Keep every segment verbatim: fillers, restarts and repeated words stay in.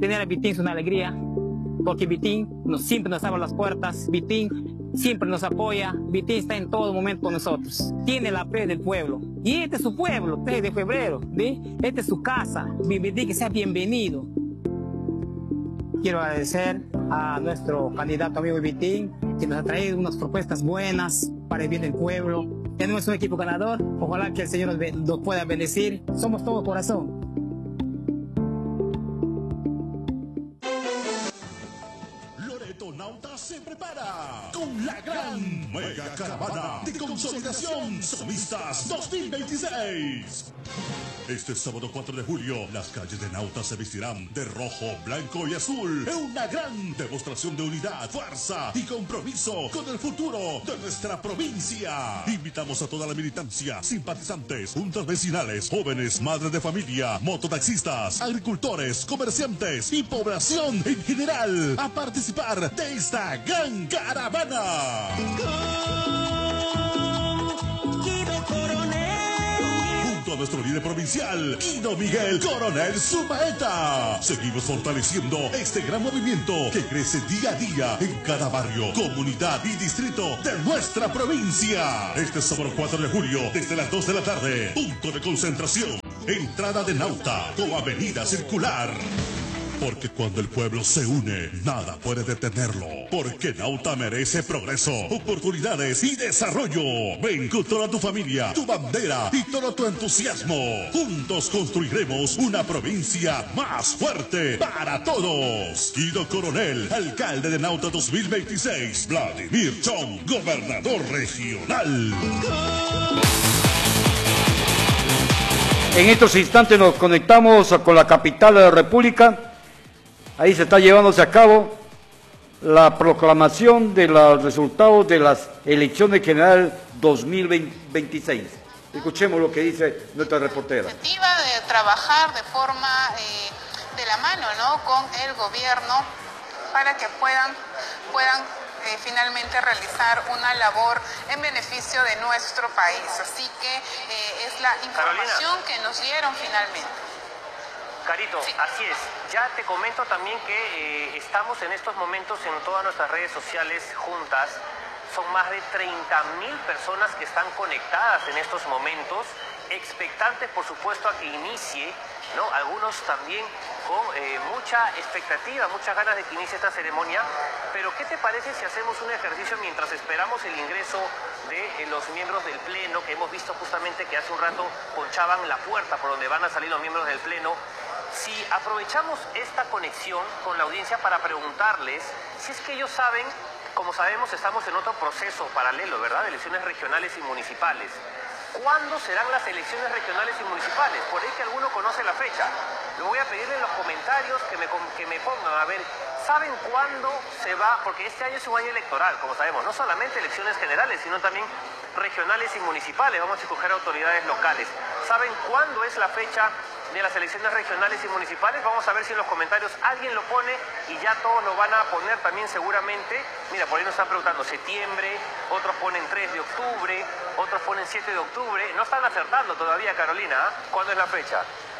tener a Vitín es una alegría, porque Vitín nos, siempre nos abre las puertas, Vitín siempre nos apoya, Vitín está en todo momento con nosotros, tiene la fe del pueblo. Y este es su pueblo, tres de febrero, ¿sí? Esta es su casa, Vitín, que sea bienvenido. Quiero agradecer a nuestro candidato amigo Vitín, que nos ha traído unas propuestas buenas para el bien del pueblo. Tenemos un equipo ganador, ojalá que el Señor nos, nos pueda bendecir. Somos todo corazón. Loreto Nauta se prepara con la gran mega caravana de consolidación Somistas dos mil veintiséis. Este sábado cuatro de julio, las calles de Nauta se vestirán de rojo, blanco y azul en una gran demostración de unidad, fuerza y compromiso con el futuro de nuestra provincia. Invitamos a toda la militancia, simpatizantes, juntas vecinales, jóvenes, madres de familia, mototaxistas, agricultores, comerciantes y población en general a participar de esta gran caravana. A nuestro líder provincial, Guido Miguel Coronel Sumaeta. Seguimos fortaleciendo este gran movimiento que crece día a día en cada barrio, comunidad y distrito de nuestra provincia. Este sábado cuatro de julio, desde las dos de la tarde, punto de concentración, entrada de Nauta o avenida circular. Porque cuando el pueblo se une, nada puede detenerlo. Porque Nauta merece progreso, oportunidades y desarrollo. Ven con toda tu familia, tu bandera y todo tu entusiasmo. Juntos construiremos una provincia más fuerte para todos. Guido Coronel, alcalde de Nauta dos mil veintiséis. Vladimir Chong, gobernador regional. En estos instantes nos conectamos con la capital de la República. Ahí se está llevándose a cabo la proclamación de los resultados de las elecciones generales dos mil veintiséis. Escuchemos lo que dice nuestra reportera. Iniciativa de trabajar de forma eh, de la mano, ¿no?, con el gobierno para que puedan, puedan eh, finalmente realizar una labor en beneficio de nuestro país. Así que eh, es la información Carolina. que nos dieron finalmente. Carito, sí. Así es. Ya te comento también que eh, estamos en estos momentos en todas nuestras redes sociales juntas. Son más de treinta mil personas que están conectadas en estos momentos, expectantes por supuesto a que inicie, ¿no? Algunos también con eh, mucha expectativa, muchas ganas de que inicie esta ceremonia. Pero ¿qué te parece si hacemos un ejercicio mientras esperamos el ingreso de eh, los miembros del Pleno, que hemos visto justamente que hace un rato ponchaban la puerta por donde van a salir los miembros del Pleno? Si aprovechamos esta conexión con la audiencia para preguntarles si es que ellos saben, como sabemos estamos en otro proceso paralelo, ¿verdad?, de elecciones regionales y municipales. ¿Cuándo serán las elecciones regionales y municipales? Por ahí que alguno conoce la fecha. Le voy a pedirle en los comentarios que me, que me pongan, a ver, ¿saben cuándo se va? Porque este año es un año electoral, como sabemos, no solamente elecciones generales, sino también regionales y municipales. Vamos a escoger autoridades locales. ¿Saben cuándo es la fecha de las elecciones regionales y municipales? Vamos a ver si en los comentarios alguien lo pone y ya todos lo van a poner también seguramente. Mira, por ahí nos están preguntando septiembre, otros ponen tres de octubre, otros ponen siete de octubre. No están acertando todavía, Carolina, ¿eh? ¿Cuándo es la fecha?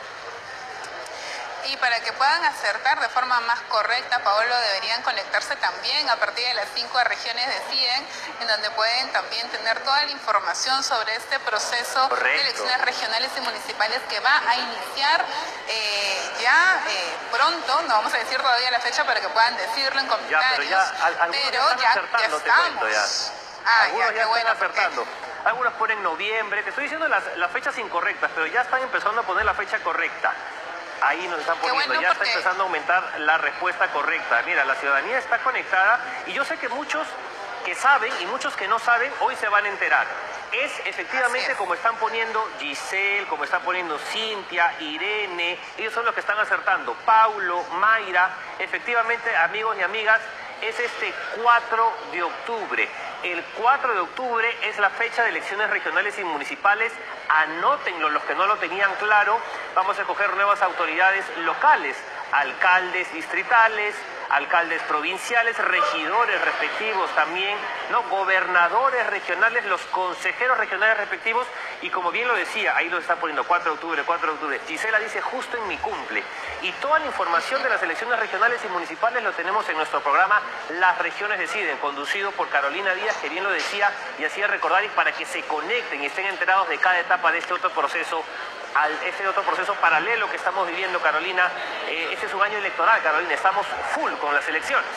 Y para que puedan acertar de forma más correcta, Paolo, deberían conectarse también a partir de las cinco regiones deciden, en donde pueden también tener toda la información sobre este proceso Correcto. de elecciones regionales y municipales que va a iniciar eh, ya eh, pronto. No vamos a decir todavía la fecha para que puedan decirlo en comentarios, ya, pero, ya, al, pero ya, ya estamos. Ya. Ah, algunos ya, ya están bueno, acertando. Porque... Algunos ponen noviembre. Te estoy diciendo las, las fechas incorrectas, pero ya están empezando a poner la fecha correcta. Ahí nos están poniendo, bueno, ya porque... está empezando a aumentar la respuesta correcta. Mira, la ciudadanía está conectada y yo sé que muchos que saben y muchos que no saben hoy se van a enterar. Es efectivamente es. como están poniendo Giselle, como están poniendo Cintia, Irene, ellos son los que están acertando. Paulo, Mayra, efectivamente, amigos y amigas, es este cuatro de octubre. El cuatro de octubre es la fecha de elecciones regionales y municipales. Anótenlo los que no lo tenían claro. Vamos a escoger nuevas autoridades locales, alcaldes distritales, alcaldes provinciales, regidores respectivos también, ¿no? Gobernadores regionales, los consejeros regionales respectivos Y como bien lo decía, ahí lo está poniendo cuatro de octubre, cuatro de octubre. Gisela dice justo en mi cumple. Y toda la información de las elecciones regionales y municipales lo tenemos en nuestro programa Las Regiones Deciden, conducido por Carolina Díaz, que bien lo decía y hacía recordar, y para que se conecten y estén enterados de cada etapa de este otro proceso, al este otro proceso paralelo que estamos viviendo, Carolina. Eh, este es un año electoral, Carolina, estamos full con las elecciones.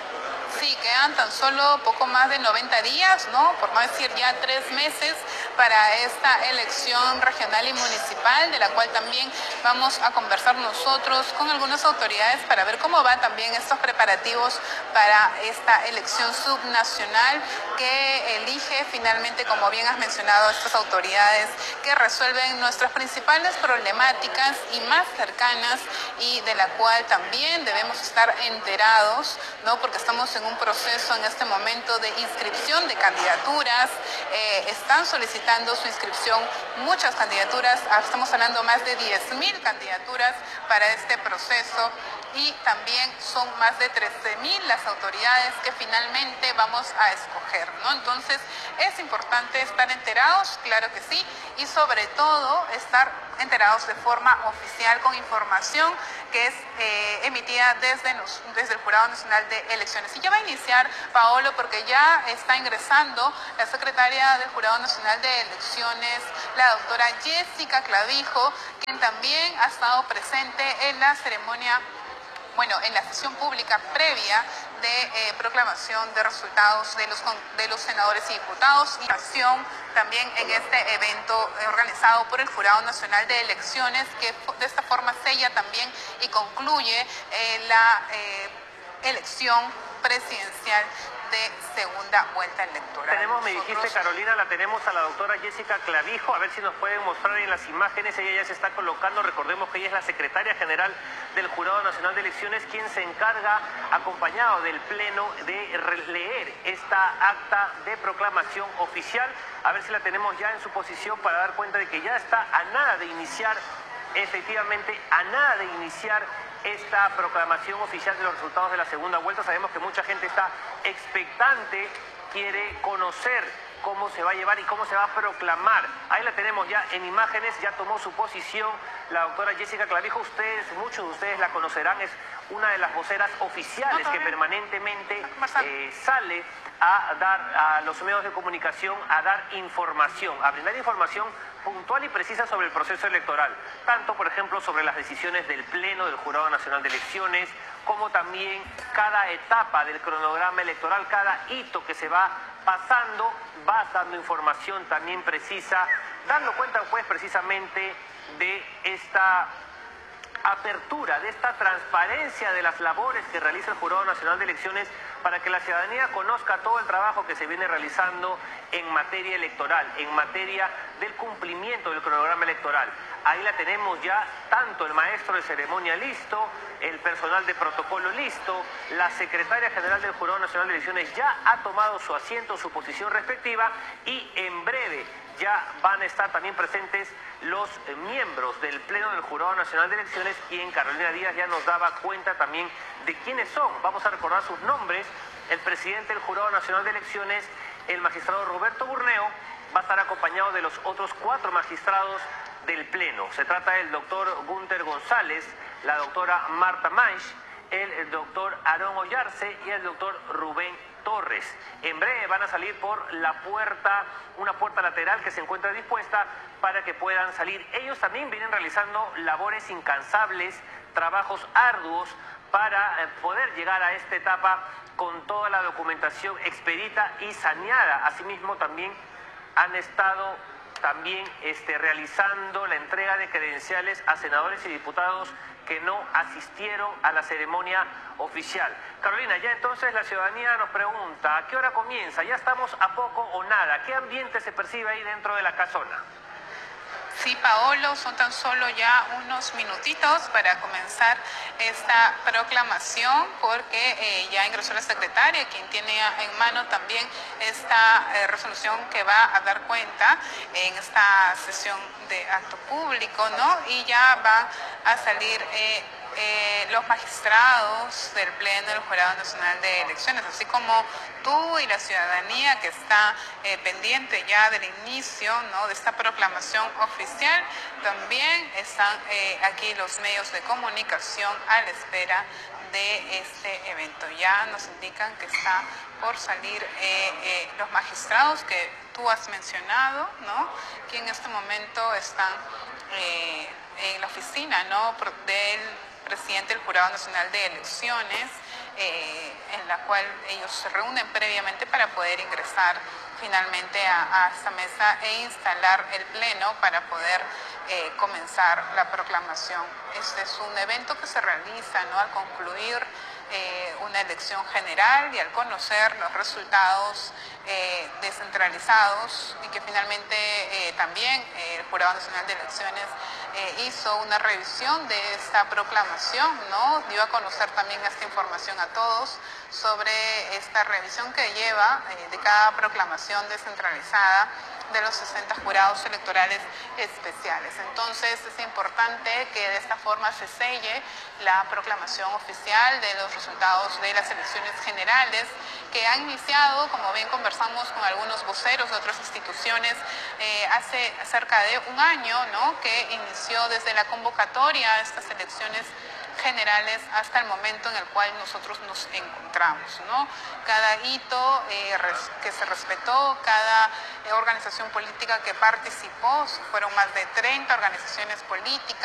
Sí, quedan tan solo poco más de noventa días, ¿no? Por no decir ya tres meses para esta elección regional y municipal, de la cual también vamos a conversar nosotros con algunas autoridades para ver cómo van también estos preparativos para esta elección subnacional que elige finalmente, como bien has mencionado, estas autoridades que resuelven nuestras principales problemáticas y más cercanas, y de la cual también debemos estar enterados, ¿no? Porque estamos en un proceso en este momento de inscripción de candidaturas. Eh, están solicitando su inscripción muchas candidaturas, estamos hablando más de diez mil candidaturas para este proceso, y también son más de trece mil las autoridades que finalmente vamos a escoger, ¿no? Entonces es importante estar enterados, claro que sí, y sobre todo estar enterados de forma oficial con información que es eh, emitida desde, nos, desde el Jurado Nacional de Elecciones. Y ya va a iniciar, Paolo, porque ya está ingresando la secretaria del Jurado Nacional de Elecciones, la doctora Jessica Clavijo, quien también ha estado presente en la ceremonia, bueno, en la sesión pública previa de eh, proclamación de resultados de los, de los senadores y diputados, y acción también en este evento organizado por el Jurado Nacional de Elecciones, que de esta forma sella también y concluye eh, la eh, elección presidencial de segunda vuelta electoral. Tenemos, me dijiste, Carolina, la tenemos a la doctora Jessica Clavijo, a ver si nos pueden mostrar en las imágenes. Ella ya se está colocando. Recordemos que ella es la secretaria general del Jurado Nacional de Elecciones, quien se encarga, acompañado del Pleno, de leer esta acta de proclamación oficial. A ver si la tenemos ya en su posición para dar cuenta de que ya está a nada de iniciar, efectivamente, a nada de iniciar esta proclamación oficial de los resultados de la segunda vuelta. Sabemos que mucha gente está expectante, quiere conocer cómo se va a llevar y cómo se va a proclamar. Ahí la tenemos ya en imágenes, ya tomó su posición la doctora Jessica Clavijo. Ustedes, muchos de ustedes la conocerán, es una de las voceras oficiales que permanentemente eh, sale a dar a los medios de comunicación, a dar información, a brindar información puntual y precisa sobre el proceso electoral, tanto, por ejemplo, sobre las decisiones del Pleno del Jurado Nacional de Elecciones, como también cada etapa del cronograma electoral, cada hito que se va pasando, va dando información también precisa, dando cuenta, pues, precisamente de esta apertura, de esta transparencia de las labores que realiza el Jurado Nacional de Elecciones, para que la ciudadanía conozca todo el trabajo que se viene realizando en materia electoral, en materia del cumplimiento del cronograma electoral. Ahí la tenemos ya, tanto el maestro de ceremonia listo, el personal de protocolo listo, la secretaria general del Jurado Nacional de Elecciones ya ha tomado su asiento, su posición respectiva, y en breve ya van a estar también presentes los miembros del Pleno del Jurado Nacional de Elecciones, y en Carolina Díaz ya nos daba cuenta también de quiénes son. Vamos a recordar sus nombres. El presidente del Jurado Nacional de Elecciones, el magistrado Roberto Burneo, va a estar acompañado de los otros cuatro magistrados del Pleno. Se trata del doctor Gunter González, la doctora Marta Maisch, el, el doctor Aarón Ollarse y el doctor Rubén Torres. En breve van a salir por la puerta, una puerta lateral que se encuentra dispuesta para que puedan salir. Ellos también vienen realizando labores incansables, trabajos arduos, para poder llegar a esta etapa con toda la documentación expedita y saneada. Asimismo, también han estado también este, realizando la entrega de credenciales a senadores y diputados que no asistieron a la ceremonia oficial. Carolina, ya entonces la ciudadanía nos pregunta, ¿a qué hora comienza? ¿Ya estamos a poco o nada? ¿Qué ambiente se percibe ahí dentro de la casona? Sí, Paolo, son tan solo ya unos minutitos para comenzar esta proclamación, porque eh, ya ingresó la secretaria, quien tiene en mano también esta eh, resolución que va a dar cuenta en esta sesión de acto público, ¿no? Y ya va a salir eh, eh, los magistrados del Pleno del Jurado Nacional de Elecciones, así como tú y la ciudadanía que está eh, pendiente ya del inicio, ¿no?, de esta proclamación oficial, también están eh, aquí los medios de comunicación a la espera de este evento. Ya nos indican que está por salir eh, eh, los magistrados que tú has mencionado, ¿no?, que en este momento están eh, en la oficina, ¿no?, del presidente del Jurado Nacional de Elecciones, eh, en la cual ellos se reúnen previamente para poder ingresar finalmente a, a esta mesa e instalar el pleno para poder eh, comenzar la proclamación. Este es un evento que se realiza, ¿no?, al concluir eh, una elección general y al conocer los resultados eh, descentralizados, y que finalmente eh, también eh, el Jurado Nacional de Elecciones eh, hizo una revisión de esta proclamación, ¿no?, dio a conocer también esta información a todos sobre esta revisión que lleva eh, de cada proclamación descentralizada de los sesenta jurados electorales especiales. Entonces es importante que de esta forma se selle la proclamación oficial de los resultados de las elecciones generales que ha iniciado, como bien conversamos con algunos voceros de otras instituciones, eh, hace cerca de un año, ¿no?, que inició desde la convocatoria a estas elecciones generales hasta el momento en el cual nosotros nos encontramos, ¿no? Cada hito eh, res, que se respetó, cada eh, organización política que participó, fueron más de treinta organizaciones políticas.